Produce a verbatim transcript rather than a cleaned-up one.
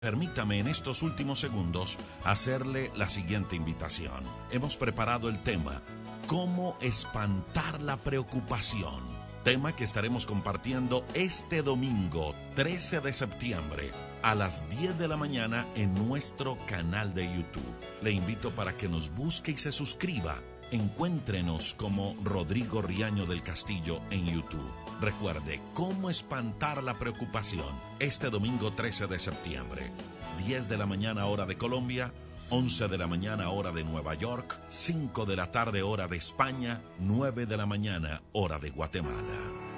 Permítame en estos últimos segundos hacerle la siguiente invitación. Hemos preparado el tema ¿Cómo espantar la preocupación? Tema que estaremos compartiendo este domingo trece de septiembre a las diez de la mañana en nuestro canal de YouTube. Le invito para que nos busque y se suscriba. Encuéntrenos como Rodrigo Riaño del Castillo en YouTube. Recuerde, ¿cómo espantar la preocupación? Este domingo trece de septiembre, diez de la mañana hora de Colombia, once de la mañana hora de Nueva York, cinco de la tarde hora de España, nueve de la mañana hora de Guatemala.